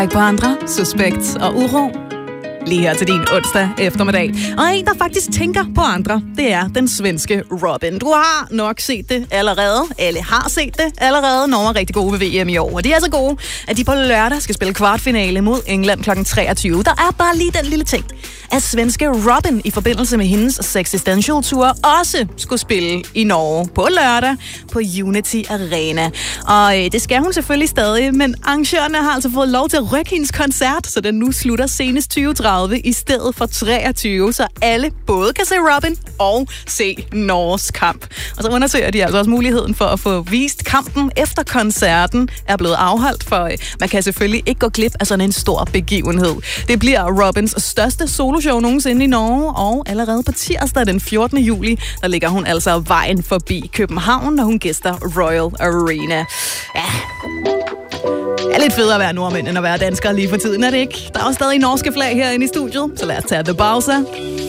På andre, Suspekt og Uro. Lige her til din onsdag eftermiddag. Og en, der faktisk tænker på andre, det er den svenske Robin. Du har nok set det allerede, eller har set det allerede. Norge er rigtig gode ved VM i år. Og de er så gode, at de på lørdag skal spille kvartfinale mod England kl. 23. Der er bare lige den lille ting, at svenske Robin i forbindelse med hendes Sexistential Tour også skulle spille i Norge på lørdag på Unity Arena. Og det skal hun selvfølgelig stadig, men arrangørerne har altså fået lov til at rykke hendes koncert, så den nu slutter senest 2030 i stedet for 23, så alle både kan se Robin og se Norges kamp. Og så undersøger de altså også muligheden for at få vist kampen efter koncerten er blevet afholdt, for man kan selvfølgelig ikke gå glip af sådan en stor begivenhed. Det bliver Robins største soloshow nogensinde i Norge, og allerede på tirsdag den 14. juli, der ligger hun altså vejen forbi København, når hun gæster Royal Arena. Ja, det er lidt federe at være nordmænd, end at være danskere lige for tiden, er det ikke? Der er jo stadig norske flag herinde i studiet, så lad os tage The Bowser.